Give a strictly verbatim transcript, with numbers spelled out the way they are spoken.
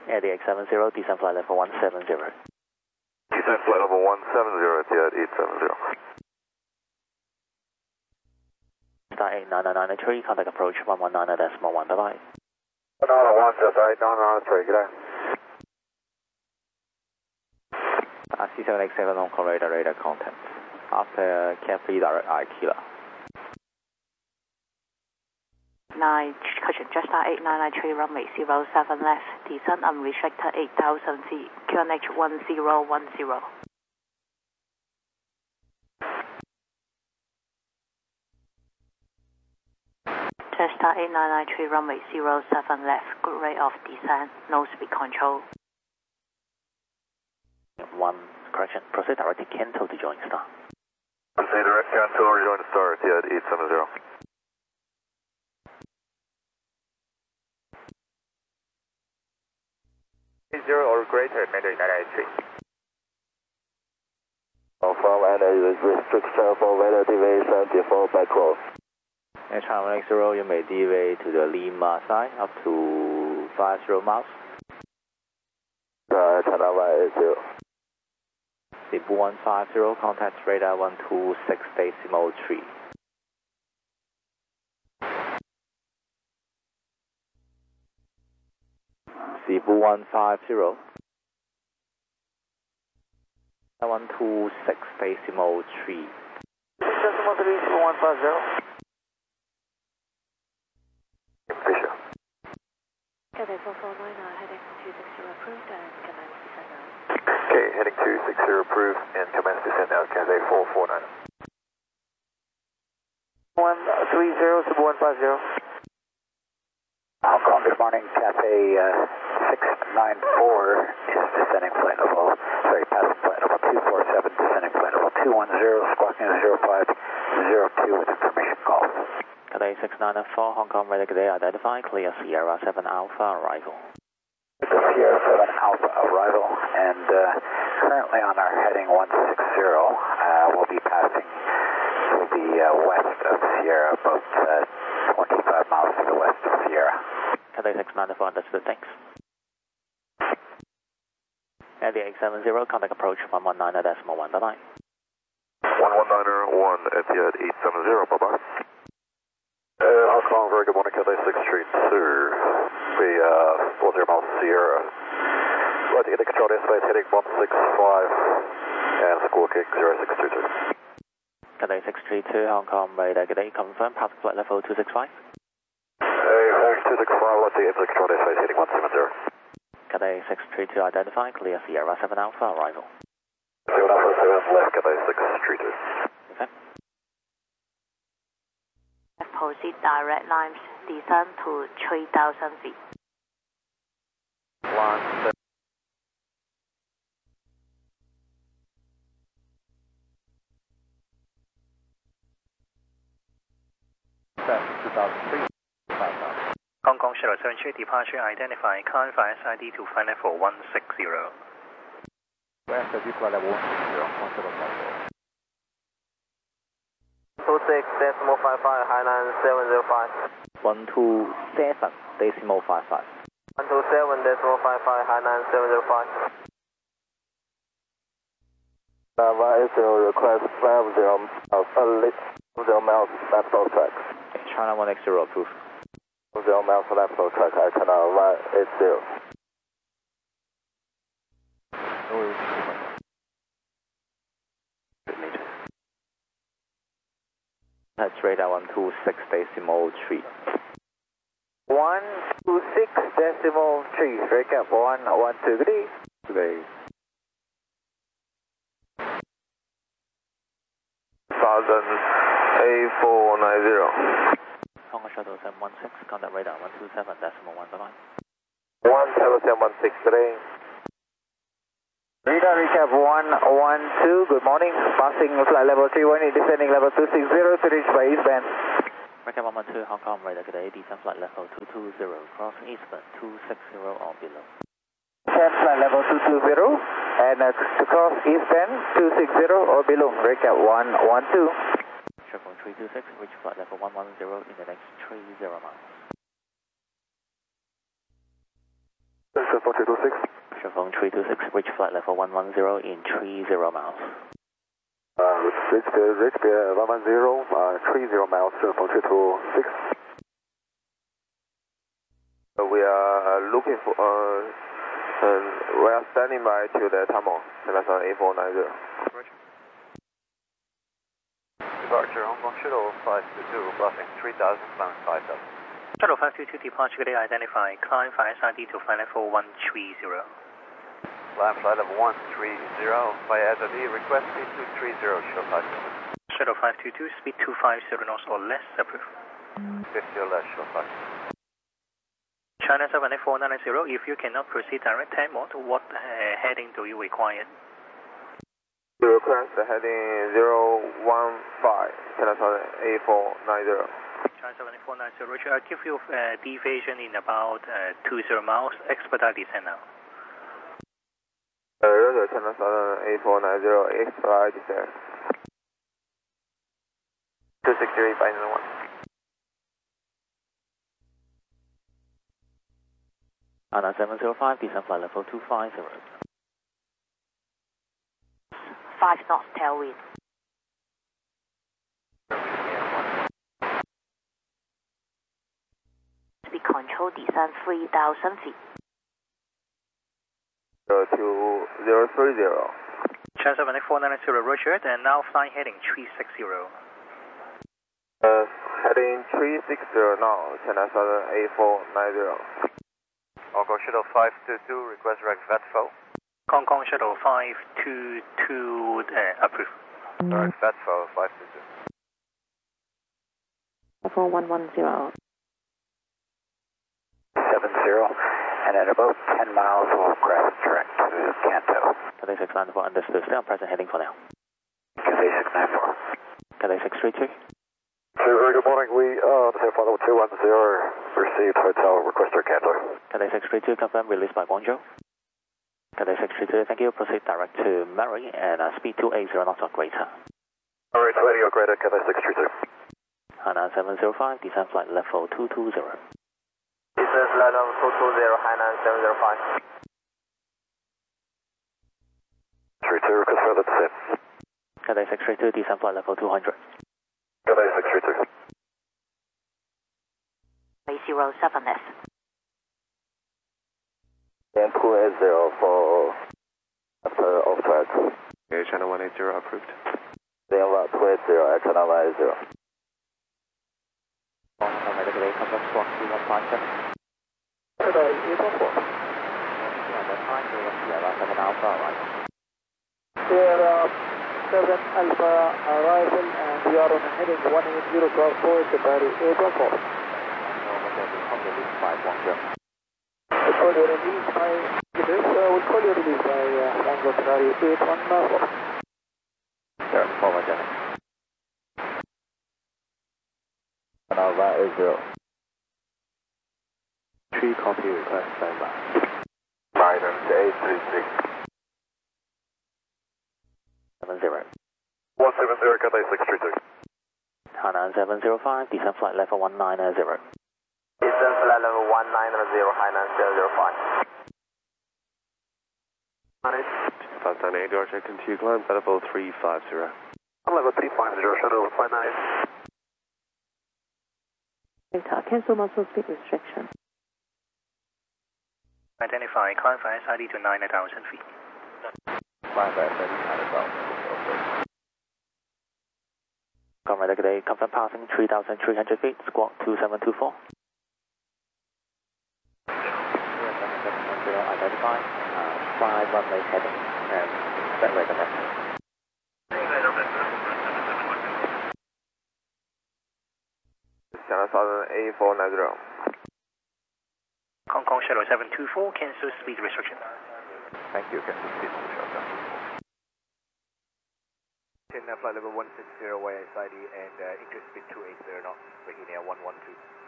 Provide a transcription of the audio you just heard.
Eddie X seven zero, descend flight level one seven zero. Descend flight level one seven zero, Etihad eight seven zero. Star eight nine nine nine three, contact approach one one nine decimal one, bye bye. one nine one, Delta eight nine nine three, good day. Uh, C seven X seven on call radar, radar contact. After cap three direct I Kilo. nine, caution, Jetstar eight nine nine three, runway zero seven left, descent unrestricted eight thousand feet, Q N H one zero one zero. Jetstar eight nine nine three, runway zero seven left, good rate of descent, no speed control. One, correction, proceed directly cancel to join Star. Proceed direct cancel, rejoin the Star, Etihad eight seven zero. Zero or greater, Mandarin nine nine three. From and restriction for weather deviation, default by close. And China one X zero, you may deviate to the Lima side up to five zero miles. Uh, China one eight zero. Cebu one five zero, contact radar one two six decimal three. Cebu one five zero. one two six decimal three. Decimal three, Cebu one five zero. Fisher. Cathay four four nine nine, heading two six zero approved and commence descent now. Okay, heading two six zero approved and commence descent now, Cathay four four nine. one three zero, Cebu one five zero. Hong Kong, good morning, Cathay uh, six nine four is descending flight level, sorry, passing flight level two four seven, descending flight level two one zero, squawking zero five zero two with information call. Cathay six nine four, Hong Kong radar today identify, clear Sierra seven Alpha arrival. Sierra seven Alpha arrival, and uh, currently on our heading one six zero, uh, we'll be passing to the uh, west of Sierra, about uh, twenty-five miles to the west of Sierra. Cathay six nine four, understood, thanks. Eddie X seven zero, contact approach one one nine decimal one, bye bye. one one nine one, Etihad eight seven zero, bye bye. Uh, Hong Kong, very good morning, Cathay six three two. We, uh, four zero miles Sierra. Right to get the control airspace heading one six five and squawking zero six two two. Cathay six three two, Hong Kong radar today, confirm, passing flight level two six five. Hey, thanks, two six five, right to get the control airspace heading one seven zero. Cathay six three two identify, clear Sierra seven Alpha arrival. seven Alpha seven left, Cathay six three two. Okay. Proceed direct lines, descent to three thousand feet. One, two thousand three. Hong Kong Shuttle seven three departure identify, current flight S I D to flight level one six zero. Where's the flight level one six zero? one seven zero. two six decimal five five, Hainan seven zero five. one two seven decimal five five. one two seven decimal five five, Hainan seven zero five. Nava zero request five zero miles, uh, zero miles left flow track. China one X zero approved. Zero miles left flow track, I China one eight zero. That's radar one two six decimal three. one two six decimal three, break up one one two, good day. Today. Thousand eight four nine zero. Hong Kong Shuttle seven one six, contact radar one two seven decimal one, bye bye. One seven seven one six today. Radar recap one one two, good morning. Passing flight level three one eight, descending level two six zero to reach by eastbound. Recap one one two, Hong Kong radar today, descend flight level two two zero, crossing eastbound two six zero or below. Descend flight level two two zero, and uh, to cross eastbound two six zero or below. Recap one one two. Triple three two six, reach flight level one one zero in the next three zero miles. Shunfeng three two six. Shunfeng three two six, reach flight level one one zero in three zero miles. Uh, reach the, reach the one one zero, uh, three zero miles, Shunfeng three two six. Uh, we are uh, looking for, uh, um, we are standing by to the tunnel, and that's on A four nine zero. Roger. Departure, Hong Kong Shuttle five two two, crossing three thousand, climb five thousand. Shuttle five two two departure today identify, climb for S I D to flight level one three zero. Climb flight level one three zero, via S I D, request speed two three zero, Shuttle five two two. Shuttle five two two, speed two five zero knots or less, approved. fifty or less, Shuttle five two two. China seven eight four nine zero, if you cannot proceed direct ten mode, what uh, heading do you require? We request the heading zero one five, China seven eight four nine zero. China seven eight four nine zero, Roger, I'll give you uh, deviation in about uh, two zero miles, expedite descent now. Uh, Roger, China seven eight four nine zero, expedite descent. two six zero eight five nine one. Anna seven zero five, descent flight level two five zero. five knots tailwind. Speed control descent three thousand feet. zero two zero three zero. China seven eight four nine zero, Roger, and now flying heading three six zero. Uh, heading three six zero now, China seven eight four nine zero. Hong Kong Shuttle five two two, request direct V A T F O. Hong Kong Shuttle five two two, uh, approved. Direct V A T F O five two two. four one one zero. seven zero, and at about ten miles we'll craft direct to Kanto. Cathay six nine four, understood. Stay on present heading for now. Cathay six nine four. Cathay six three two. Two, very good morning. We, uh, Descent flight level two one zero, received hotel request direct Kanto. Cathay six three two, confirm release by Guangzhou. Cathay six three two, thank you. Proceed direct to Mary and uh, speed two eight zero knots or greater. Alright, twenty or greater, Cathay six three two. Hainan seven zero five, descent flight level two two zero. Descent flight level two two zero, Hainan seven zero five. three two, request further descent. Cathay six three two, descent flight level two hundred. Cathay six three two. zero seven S. And two eight zero for after off track. Okay, channel one eight zero approved. Then what two eight zero, at channel one eight zero. Medical confirm squawk two one five seven. Today, eight one four. seven Alpha arrival. Sierra seven Alpha arrival, and we are on heading one eight zero cross four, Safari eight one four. We'll call you release by, it is, uh, we'll call you release by uh, Tango Safari eight one four. Sure, forward Jenny. Alpha eight zero. Three copy request standby. Guidance eight three six. seven zero. one seven zero, Cathay six three two. Hainan seven zero five, descent flight level one nine zero. Descent flight level one nine zero, Hainan seven zero five. five nine eight, Georgia, continue climb, level three five zero. Level three five zero, shuttle five nine. Cancel muscle speed restriction. Identify, climb for S I D to nine thousand feet. Climb by thirty-nine thousand. Comrade today, confirm passing three thousand three hundred feet, squawk two seven two four. Identify, uh, five runway heading, and set rate of exit. China seven eight four nine zero. Hong Kong Shuttle seven two four, cancel speed restriction. Thank you, cancel speed restriction. Flight level one six zero, Y S I D, and uh, increase speed two eight zero knots, Virginia one one two.